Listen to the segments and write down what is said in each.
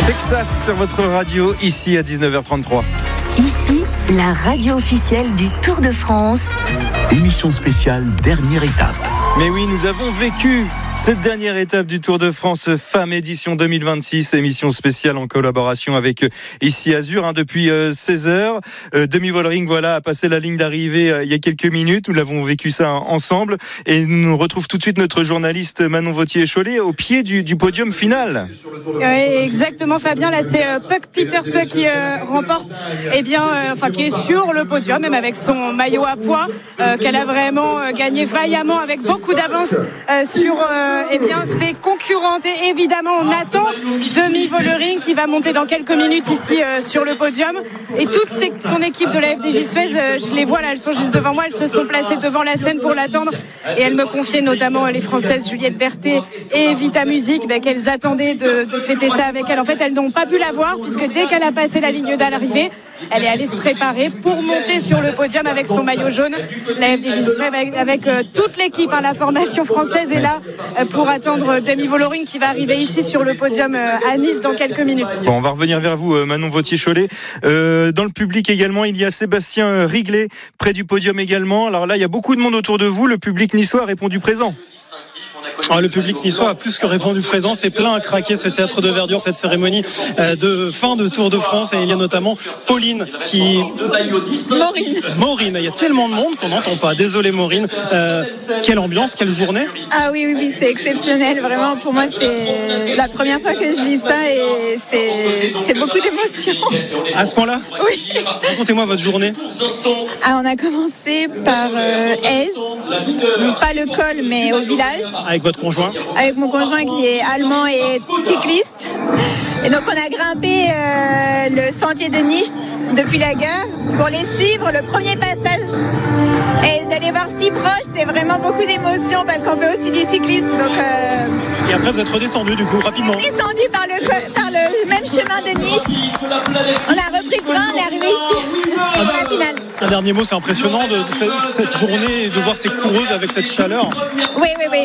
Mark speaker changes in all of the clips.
Speaker 1: Texas sur votre radio, ici à 19h33.
Speaker 2: Ici, la radio officielle du Tour de France.
Speaker 3: Émission spéciale, dernière étape.
Speaker 1: Mais oui, nous avons vécu cette dernière étape du Tour de France Femmes édition 2026, émission spéciale en collaboration avec Ici Azur depuis 16h. Demi Vollering a passé la ligne d'arrivée il y a quelques minutes. Nous l'avons vécu ça ensemble et nous retrouve tout de suite notre journaliste Manon Vauthier-Cholet au pied du podium final.
Speaker 4: Oui, exactement Fabien, là c'est Puck Peters qui remporte, qui est sur le podium, même avec son maillot à pois qu'elle a vraiment gagné vaillamment avec beaucoup d'avance sur ses concurrentes. Et évidemment on attend Demi Vollering qui va monter dans quelques minutes ici sur le podium, et toute son équipe de la FDJ Suez, je les vois là, elles sont juste devant moi, elles se sont placées devant la scène pour l'attendre, et elles me confiaient notamment les Françaises Juliette Berthet et Vita Music qu'elles attendaient de fêter ça avec elle. En fait, elles n'ont pas pu la voir puisque dès qu'elle a passé la ligne d'arrivée, elle est allée se préparer pour monter sur le podium avec son maillot jaune. La FDJ Suez avec toute l'équipe, la formation française est là pour attendre Demi Vollering qui va arriver ici sur le podium à Nice dans quelques minutes.
Speaker 1: Bon, on va revenir vers vous Manon Vauthier-Cholet. Dans le public également, il y a Sébastien Riglet près du podium également. Alors là, il y a beaucoup de monde autour de vous. Le public niçois a répondu présent.
Speaker 5: Le public niçois a plus que répondu présent, c'est plein à craquer ce théâtre de verdure, cette cérémonie de fin de Tour de France, et il y a notamment Maureen, il y a tellement de monde qu'on n'entend pas, désolé Maureen. Quelle ambiance, quelle journée.
Speaker 6: Ah oui, c'est exceptionnel, vraiment pour moi c'est la première fois que je vis ça et c'est beaucoup d'émotions.
Speaker 5: À ce point-là?
Speaker 6: Oui.
Speaker 5: Racontez-moi votre journée.
Speaker 6: On a commencé par Aise, donc pas le col mais au village.
Speaker 5: Avec votre conjoint? Avec
Speaker 6: mon conjoint qui est allemand et cycliste. Et donc on a grimpé le sentier de Nicht depuis la gare pour les suivre, le premier passage. Et d'aller voir si proche, c'est vraiment beaucoup d'émotions parce qu'on fait aussi du cyclisme. Donc,
Speaker 5: Et après vous êtes redescendu du coup rapidement?
Speaker 6: Descendu par le même chemin de Nicht. On a repris le train, on est arrivé ici pour la finale.
Speaker 5: Un dernier mot, c'est impressionnant de cette journée, de voir ces coureuses avec cette chaleur.
Speaker 6: Oui.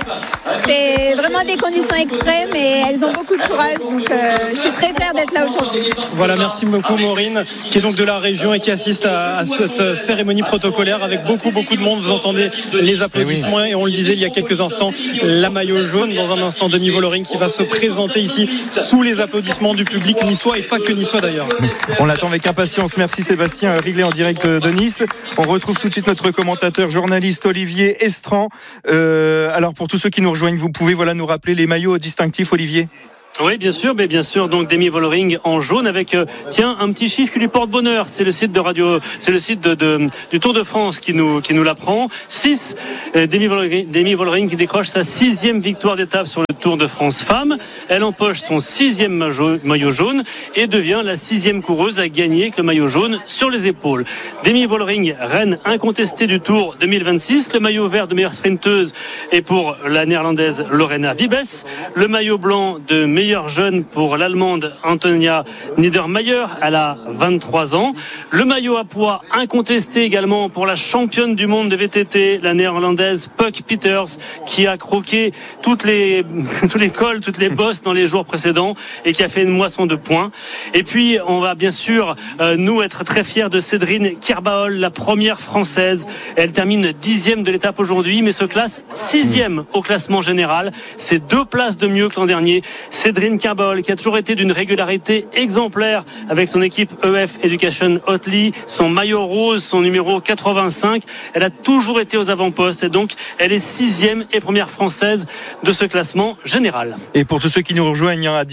Speaker 6: C'est vraiment des conditions extrêmes et elles ont beaucoup de courage. Donc je suis très fière d'être là aujourd'hui.
Speaker 5: Voilà, merci beaucoup Maureen, qui est donc de la région et qui assiste à cette cérémonie protocolaire avec beaucoup de monde. Vous entendez les applaudissements et on le disait il y a quelques instants, la maillot jaune. Dans un instant, Demi Vollering qui va se présenter ici sous les applaudissements du public niçois et pas que niçois d'ailleurs.
Speaker 1: On l'attend avec impatience. Merci Sébastien Riglet en direct de Nice. On retrouve tout de suite notre commentateur journaliste Olivier Estran. Alors pour tous ceux qui nous rejoignent, vous pouvez nous rappeler les maillots distinctifs, Olivier?
Speaker 7: Oui, bien sûr, donc Demi Vollering en jaune avec un petit chiffre qui lui porte bonheur. C'est le site de radio, c'est le site du Tour de France qui nous l'apprend. 6, Demi Vollering qui décroche sa 6e victoire d'étape sur le Tour de France Femmes. Elle empoche son 6e maillot jaune et devient la 6e coureuse à gagner avec le maillot jaune sur les épaules. Demi Vollering, reine incontestée du Tour 2026. Le maillot vert de meilleure sprinteuse est pour la néerlandaise Lorena Wiebes. Le maillot blanc de meilleure jeune pour l'allemande Antonia Niedermayer, elle a 23 ans. Le maillot à pois incontesté également pour la championne du monde de VTT, la néerlandaise Puck Peters, qui a croqué tous les cols, toutes les bosses dans les jours précédents et qui a fait une moisson de points. Et puis on va bien sûr nous être très fiers de Cédrine Kerbaol, la première française. Elle termine 10e de l'étape aujourd'hui, mais se classe 6e au classement général. C'est 2 places de mieux que l'an dernier. Cédrine Kerbaol, qui a toujours été d'une régularité exemplaire avec son équipe EF Education Oatly, son maillot rose, son numéro 85. Elle a toujours été aux avant-postes et donc elle est 6e et première française de ce classement général.
Speaker 1: Et pour tous ceux qui nous rejoignent à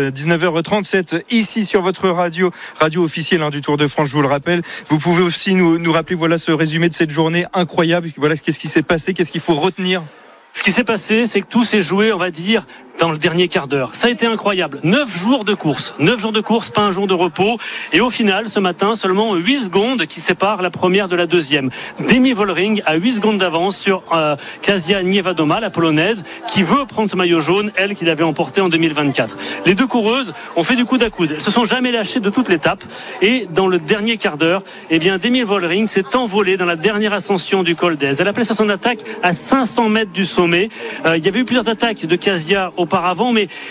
Speaker 1: 19h37 ici sur votre radio officielle du Tour de France, je vous le rappelle, vous pouvez aussi nous rappeler ce résumé de cette journée incroyable. Qu'est-ce qui s'est passé, qu'est-ce qu'il faut retenir?
Speaker 7: Ce qui s'est passé, c'est que tout s'est joué, on va dire, dans le dernier quart d'heure. Ça a été incroyable. 9 jours de course, pas un jour de repos. Et au final, ce matin, seulement 8 secondes qui séparent la première de la deuxième. Demi Vollering a 8 secondes d'avance sur Kasia Niewiadoma, la polonaise, qui veut prendre ce maillot jaune, elle qui l'avait emporté en 2024. Les deux coureuses ont fait du coude à coude. Elles se sont jamais lâchées de toute l'étape. Et dans le dernier quart d'heure, Demi Vollering s'est envolée dans la dernière ascension du col d'Aise. Elle a placé son attaque à 500 mètres du sommet. Il y avait eu plusieurs attaques de Kasia auparavant, mais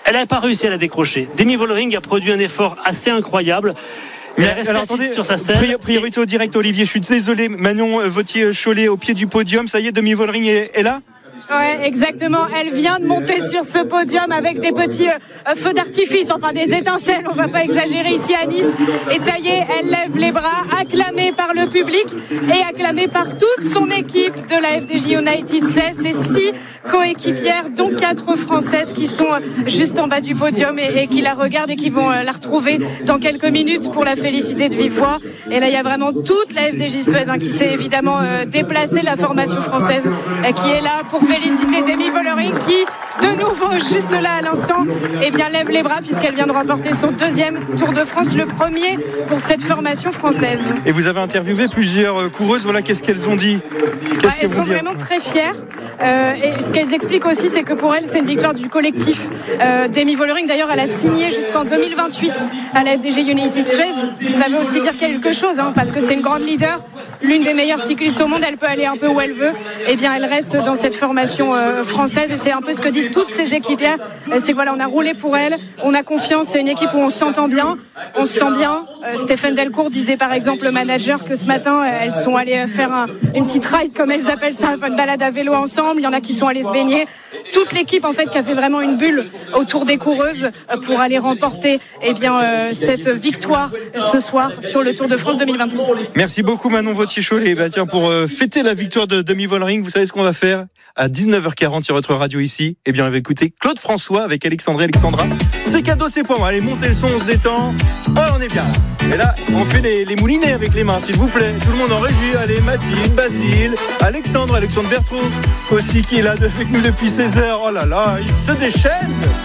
Speaker 7: Elle n'a pas réussi à la décrocher. Demi Vollering a produit un effort assez incroyable.
Speaker 1: Mais
Speaker 7: elle reste assise sur sa selle.
Speaker 1: Priorité au direct, Olivier. Je suis désolé. Manon Vauthier-Cholet au pied du podium. Ça y est, Demi Vollering est là.
Speaker 4: Ouais, exactement. Elle vient de monter sur ce podium avec des petits feux d'artifice, enfin des étincelles, on va pas exagérer ici à Nice. Et ça y est, elle lève les bras, acclamée par le public et acclamée par toute son équipe de la FDJ United 16. C'est 6 coéquipières, dont 4 françaises qui sont juste en bas du podium et qui la regardent et qui vont la retrouver dans quelques minutes pour la féliciter de vive voix. Et là, il y a vraiment toute la FDJ Suez qui s'est évidemment déplacée, la formation française qui est là pour féliciter Demi Vollering qui, de nouveau, juste là à l'instant, lève les bras puisqu'elle vient de remporter son 2e Tour de France, le premier pour cette formation française.
Speaker 1: Et vous avez interviewé plusieurs coureuses, voilà, qu'est-ce qu'elles ont dit?
Speaker 4: Elles sont vraiment très fières. Et ce qu'elles expliquent aussi, c'est que pour elles, c'est une victoire du collectif. Demi Vollering, d'ailleurs, elle a signé jusqu'en 2028 à la FDJ United Suez. Ça veut aussi dire quelque chose, parce que c'est une grande leader, l'une des meilleures cyclistes au monde. Elle peut aller un peu où elle veut. Elle reste dans cette formation française. Et c'est un peu ce que disent toutes ses équipières. C'est que voilà, on a roulé pour elle, on a confiance. C'est une équipe où on s'entend bien, on se sent bien. Stéphane Delcourt disait par exemple, le manager, que ce matin, elles sont allées faire une petite ride, comme elles appellent ça, une balade à vélo ensemble. Il y en a qui sont allées se baigner. Toute l'équipe, en fait, qui a fait vraiment une bulle autour des coureuses pour aller remporter cette victoire ce soir sur le Tour de France 2026.
Speaker 1: Merci beaucoup Manon Vauthier-Cholet. Pour fêter la victoire de Demi Vollering, vous savez ce qu'on va faire à 19h40 sur votre radio ici. On va écouter Claude François avec Alexandra. C'est cadeau, c'est pour moi. Allez, montez le son, on se détend. Oh, on est bien. Et là, on fait les moulinets avec les mains, s'il vous plaît. Tout le monde en régie. Allez, Mathilde, Basile, Alexandre Berthaud aussi qui est là avec nous depuis 16h. Oh là là, il se déchaîne.